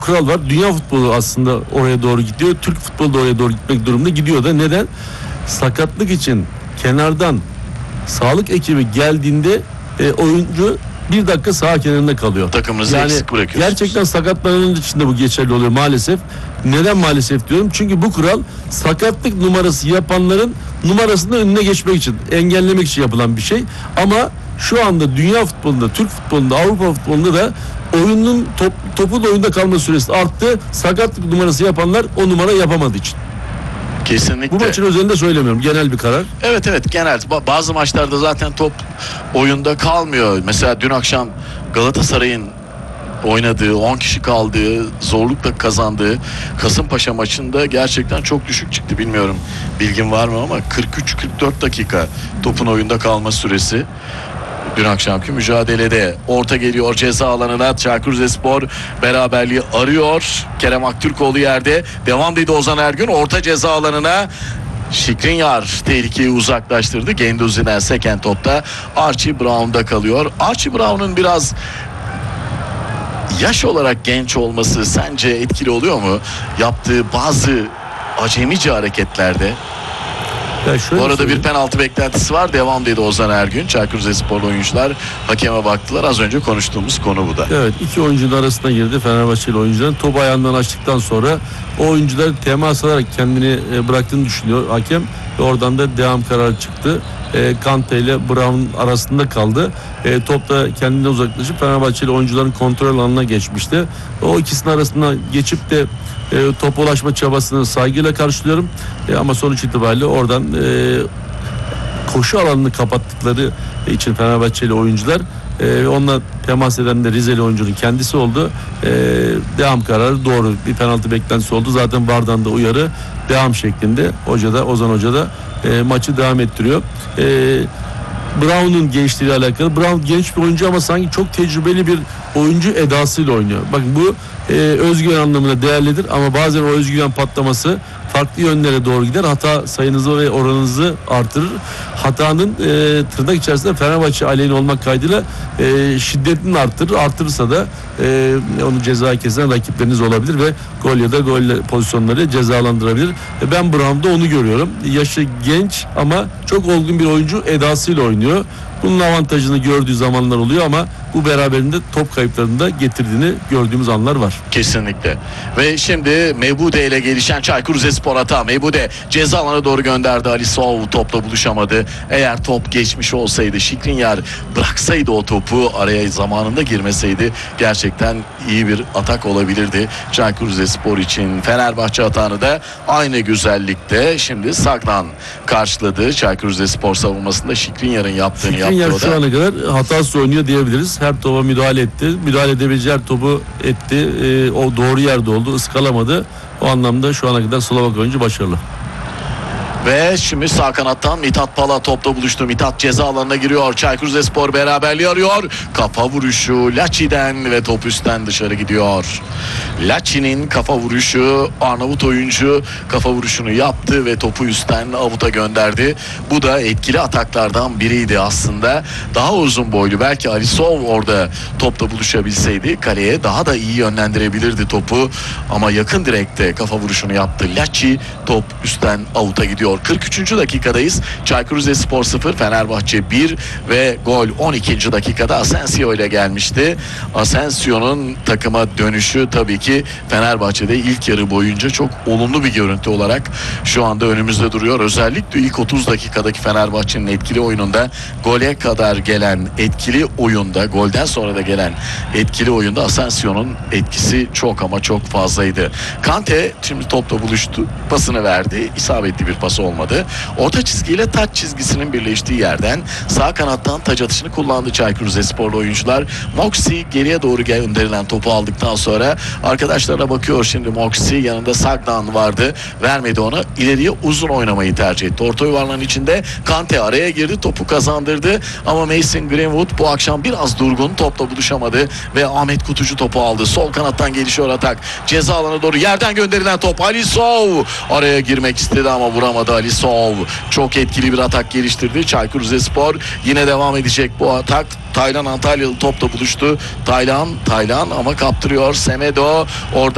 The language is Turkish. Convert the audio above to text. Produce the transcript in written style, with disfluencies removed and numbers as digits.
kural var. Dünya futbolu aslında oraya doğru gidiyor. Türk futbolu da oraya doğru gitmek durumunda gidiyor da. Neden? Sakatlık için kenardan sağlık ekibi geldiğinde oyuncu bir dakika saha kenarında kalıyor. Takımınızı eksik bırakıyorsunuz. Gerçekten sakatlananın içinde bu geçerli oluyor maalesef. Neden maalesef diyorum? Çünkü bu kural sakatlık numarası yapanların numarasının önüne geçmek için, engellemek için yapılan bir şey. Ama şu anda dünya futbolunda, Türk futbolunda, Avrupa futbolunda da oyunun topun oyunda kalma süresi arttı. Sakatlık numarası yapanlar o numara yapamadığı için. Kesinlikle. Bu maçın özelinde söylemiyorum. Genel bir karar. Evet genel. Bazı maçlarda zaten top oyunda kalmıyor. Mesela dün akşam Galatasaray'ın oynadığı, 10 kişi kaldığı, zorlukla kazandığı Kasımpaşa maçında gerçekten çok düşük çıktı. Bilmiyorum bilgin var mı ama 43-44 dakika topun oyunda kalma süresi. Dün akşamki mücadelede orta geliyor ceza alanına. Çaykur Rizespor beraberliği arıyor. Kerem Aktürkoğlu yerde. Devam dedi Ozan Ergün. Orta ceza alanına Skriniar tehlikeyi uzaklaştırdı. Genduzi'den seken topta Archie Brown'da kalıyor. Archie Brown'un biraz yaş olarak genç olması sence etkili oluyor mu? Yaptığı bazı acemice hareketlerde. Bu arada bir penaltı beklentisi var. Devam dedi Ozan Ergün. Çaykur Rizesporlu oyuncular hakeme baktılar. Az önce konuştuğumuz konu bu da. Evet, iki oyuncunun arasına girdi Fenerbahçeli oyuncuların. Top ayağından açtıktan sonra o oyuncular temas alarak kendini bıraktığını düşünüyor hakem. Ve oradan da devam kararı çıktı. Kante ile Brown arasında kaldı. Top da kendinden uzaklaşıp Fenerbahçeli oyuncuların kontrol alanına geçmişti. O ikisinin arasında geçip de topa ulaşma çabasını saygıyla karşılıyorum. Ama sonuç itibariyle oradan koşu alanını kapattıkları için Fenerbahçeli oyuncular onunla temas eden de Rizeli oyuncunun kendisi oldu. Devam kararı doğru. Bir penaltı beklentisi oldu. Zaten VAR'dan da uyarı devam şeklinde. Ozan Hoca da maçı devam ettiriyor. Brown'un gençliğiyle alakalı. Brown genç bir oyuncu ama sanki çok tecrübeli bir oyuncu edasıyla oynuyor. Bakın bu özgüven anlamında değerlidir ama bazen o özgüven patlaması farklı yönlere doğru gider. Hata sayınızı ve oranınızı artırır. Hatanın tırnak içerisinde Fenerbahçe aleyhine olmak kaydıyla şiddetini artırır. Artırırsa da onu ceza kesen rakipleriniz olabilir ve gol ya da gol pozisyonları cezalandırabilir. Ben Brown'da onu görüyorum. Yaşı genç ama çok olgun bir oyuncu edasıyla oynuyor. Bunun avantajını gördüğü zamanlar oluyor ama bu beraberinde top kayıplarını da getirdiğini gördüğümüz anlar var. Kesinlikle. Ve şimdi Mebude ile gelişen Çaykur Rizespor hata. Mebude ceza alanına doğru gönderdi. Alisov topla buluşamadı. Eğer top geçmiş olsaydı, Skriniar bıraksaydı o topu, araya zamanında girmeseydi gerçekten iyi bir atak olabilirdi Çaykur Rizespor için. Fenerbahçe hatanı da aynı güzellikte şimdi Sagnan karşıladı. Çaykur Rizespor savunmasında Skriniar'ın yaptığını yaptı. Skriniar şu ana kadar hatasız oynuyor diyebiliriz. Her topa müdahale etti. Müdahale edebileceği her topu etti. O doğru yerde oldu. Iskalamadı. O anlamda şu ana kadar Slovak oyuncu başarılı. Ve şimdi sağ kanattan Mithat Pala topla buluştu. Mithat ceza alanına giriyor. Çaykur Rizespor beraberliği arıyor. Kafa vuruşu Laçi'den ve top üstten dışarı gidiyor. Laçi'nin kafa vuruşu, Arnavut oyuncu kafa vuruşunu yaptı ve topu üstten avuta gönderdi. Bu da etkili ataklardan biriydi aslında. Daha uzun boylu, belki Alisov orada topla buluşabilseydi kaleye daha da iyi yönlendirebilirdi topu. Ama yakın direkte kafa vuruşunu yaptı Laçi. Top üstten avuta gidiyor. 43. dakikadayız. Çaykur Rizespor 0, Fenerbahçe 1 ve gol 12. dakikada Asensio ile gelmişti. Asensio'nun takıma dönüşü tabii ki Fenerbahçe'de ilk yarı boyunca çok olumlu bir görüntü olarak şu anda önümüzde duruyor. Özellikle ilk 30 dakikadaki Fenerbahçe'nin etkili oyununda, gole kadar gelen etkili oyunda, golden sonra da gelen etkili oyunda Asensio'nun etkisi çok ama çok fazlaydı. Kante şimdi topla buluştu. Pasını verdi. İsabetli bir pas olmadı. Orta çizgiyle taç çizgisinin birleştiği yerden sağ kanattan taç atışını kullandı Çaykur Rizesporlu oyuncular. Moxie geriye doğru gönderilen topu aldıktan sonra arkadaşlarına bakıyor şimdi Moxie. Yanında Sagnan vardı. Vermedi ona. İleriye uzun oynamayı tercih etti. Orta yuvarlağın içinde Kante araya girdi. Topu kazandırdı. Ama Mason Greenwood bu akşam biraz durgun. Topla buluşamadı ve Ahmet Kutucu topu aldı. Sol kanattan gelişiyor atak. Ceza alanına doğru yerden gönderilen top. Alisov araya girmek istedi ama vuramadı Alisov. Çok etkili bir atak geliştirdi Çaykur Rizespor. Yine devam edecek bu atak. Taylan Antalyalı topla buluştu. Taylan ama kaptırıyor. Semedo orada